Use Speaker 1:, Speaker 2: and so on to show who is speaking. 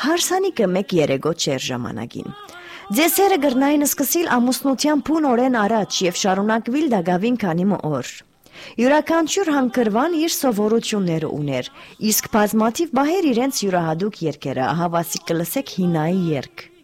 Speaker 1: Հարսանիքը մեկ երեգոտ չէր ժամանակին։ Ձեսերը գրնային սկսիլ ամուսնության փուն օրեն առաջ եւ շարունակվիլ դագավին քանի օր։ Յուրաքանչյուր հանգրվան իր սովորությունները ուներ, իսկ բազմաթիվ բահեր իրենց յուրահատուկ երգերը, ահավասիկ կլսեք հինայի երգ։